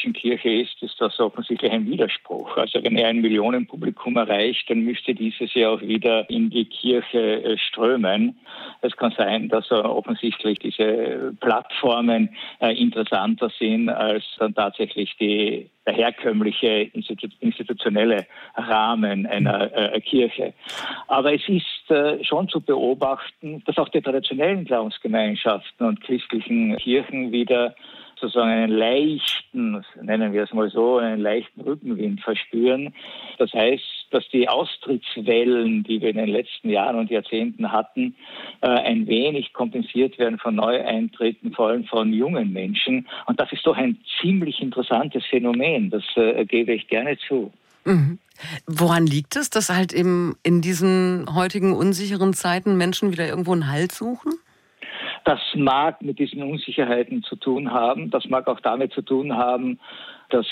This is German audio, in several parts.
katholischen Kirche ist das offensichtlich ein Widerspruch. Also wenn er ein Millionenpublikum erreicht, dann müsste dieses ja auch wieder in die Kirche strömen. Es kann sein, dass offensichtlich diese Plattformen interessanter sind als dann tatsächlich der herkömmliche institutionelle Rahmen einer Kirche. Aber es ist schon zu beobachten, dass auch die traditionellen Glaubensgemeinschaften und christlichen Kirchen wieder sozusagen einen leichten, nennen wir es mal so, einen leichten Rückenwind verspüren. Das heißt, dass die Austrittswellen, die wir in den letzten Jahren und Jahrzehnten hatten, ein wenig kompensiert werden von Neueintritten, vor allem von jungen Menschen. Und das ist doch ein ziemlich interessantes Phänomen, das gebe ich gerne zu. Mhm. Woran liegt es, dass halt eben in diesen heutigen unsicheren Zeiten Menschen wieder irgendwo einen Halt suchen? Das mag mit diesen Unsicherheiten zu tun haben. Das mag auch damit zu tun haben, dass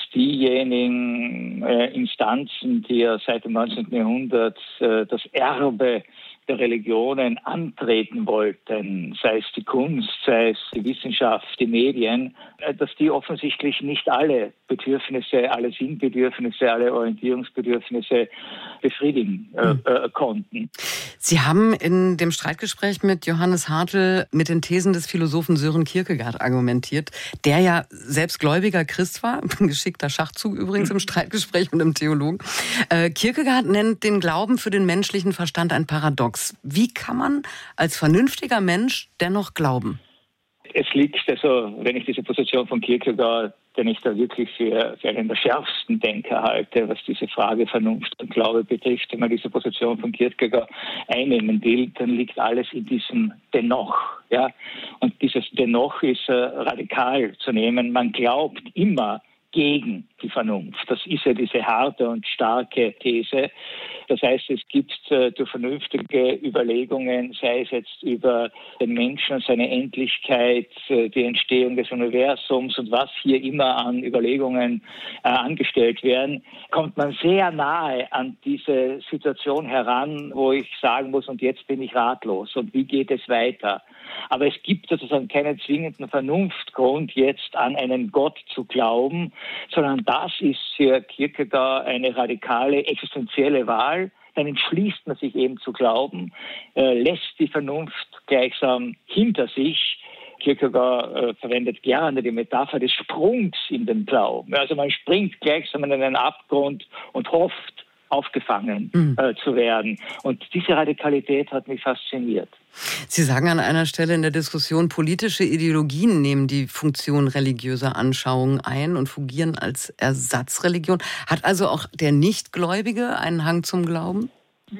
diejenigen Instanzen, die ja seit dem 19. Jahrhundert das Erbe der Religionen antreten wollten, sei es die Kunst, sei es die Wissenschaft, die Medien, dass die offensichtlich nicht alle Bedürfnisse, alle Sinnbedürfnisse, alle Orientierungsbedürfnisse befriedigen konnten. Sie haben in dem Streitgespräch mit Johannes Hartl mit den Thesen des Philosophen Sören Kierkegaard argumentiert, der ja selbst gläubiger Christ war, ein geschickter Schachzug übrigens im Streitgespräch mit einem Theologen. Kierkegaard nennt den Glauben für den menschlichen Verstand ein Paradox. Wie kann man als vernünftiger Mensch dennoch glauben? Es liegt, also wenn ich diese Position von Kierkegaard, den ich da wirklich für einen der schärfsten Denker halte, was diese Frage Vernunft und Glaube betrifft, wenn man diese Position von Kierkegaard einnehmen will, dann liegt alles in diesem Dennoch. Ja? Und dieses Dennoch ist radikal zu nehmen. Man glaubt immer gegen die Vernunft. Das ist ja diese harte und starke These. Das heißt, es gibt durch vernünftige Überlegungen, sei es jetzt über den Menschen und seine Endlichkeit, die Entstehung des Universums und was hier immer an Überlegungen angestellt werden, kommt man sehr nahe an diese Situation heran, wo ich sagen muss, und jetzt bin ich ratlos und wie geht es weiter? Aber es gibt sozusagen keinen zwingenden Vernunftgrund, jetzt an einen Gott zu glauben, sondern das ist für Kierkegaard eine radikale existenzielle Wahl. Dann entschließt man sich eben zu glauben, lässt die Vernunft gleichsam hinter sich. Kierkegaard verwendet gerne die Metapher des Sprungs in den Glauben. Also man springt gleichsam in einen Abgrund und hofft, aufgefangen zu werden. Und diese Radikalität hat mich fasziniert. Sie sagen an einer Stelle in der Diskussion, politische Ideologien nehmen die Funktion religiöser Anschauungen ein und fungieren als Ersatzreligion. Hat also auch der Nichtgläubige einen Hang zum Glauben?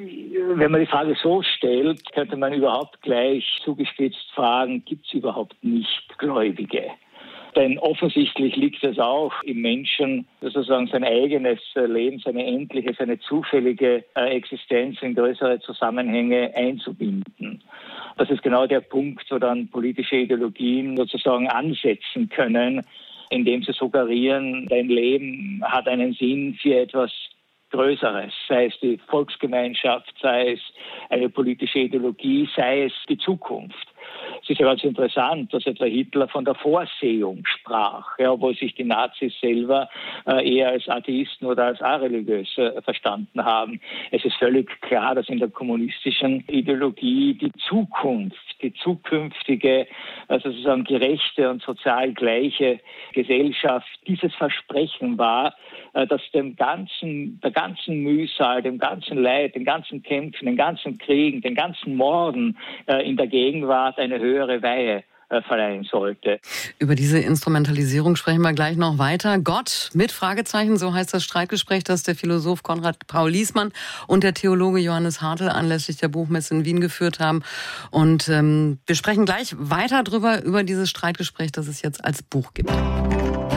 Wenn man die Frage so stellt, könnte man überhaupt gleich zugespitzt fragen, gibt es überhaupt Nichtgläubige? Denn offensichtlich liegt es auch im Menschen, sozusagen sein eigenes Leben, seine endliche, seine zufällige Existenz in größere Zusammenhänge einzubinden. Das ist genau der Punkt, wo dann politische Ideologien sozusagen ansetzen können, indem sie suggerieren, dein Leben hat einen Sinn für etwas Größeres, sei es die Volksgemeinschaft, sei es eine politische Ideologie, sei es die Zukunft. Es ist ja ganz interessant, dass etwa Hitler von der Vorsehung sprach, ja, obwohl sich die Nazis selber eher als Atheisten oder als areligiös verstanden haben. Es ist völlig klar, dass in der kommunistischen Ideologie die Zukunft, die zukünftige, sozusagen gerechte und sozial gleiche Gesellschaft dieses Versprechen war, dass der ganzen Mühsal, dem ganzen Leid, den ganzen Kämpfen, den ganzen Kriegen, den ganzen Morden in der Gegenwart eine höhere Weihe verleihen sollte. Über diese Instrumentalisierung sprechen wir gleich noch weiter. Gott mit Fragezeichen, so heißt das Streitgespräch, das der Philosoph Konrad Paul Liessmann und der Theologe Johannes Hartl anlässlich der Buchmesse in Wien geführt haben. Und wir sprechen gleich weiter über dieses Streitgespräch, das es jetzt als Buch gibt.